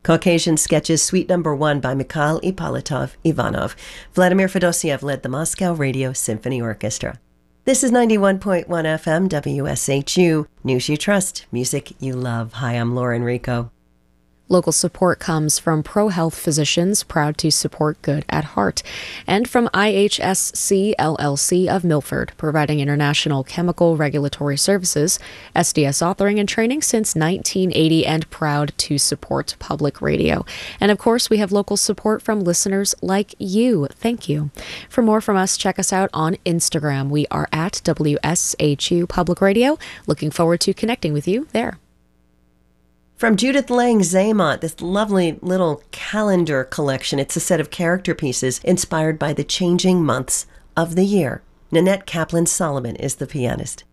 Caucasian Sketches, Suite No. 1 by Mikhail Ippolitov Ivanov. Vladimir Fedosiev led the Moscow Radio Symphony Orchestra. This is 91.1 FM WSHU. News you trust, music you love. Hi, I'm Lauren Rico. Local support comes from ProHealth Physicians, proud to support good at heart, and from IHSC LLC of Milford, providing international chemical regulatory services, SDS authoring and training since 1980, and proud to support public radio. And of course, we have local support from listeners like you. Thank you. For more from us, check us out on Instagram. We are at WSHU Public Radio. Looking forward to connecting with you there. From Judith Lang Zaymont, this lovely little calendar collection. It's a set of character pieces inspired by the changing months of the year. Nanette Kaplan Solomon is the pianist.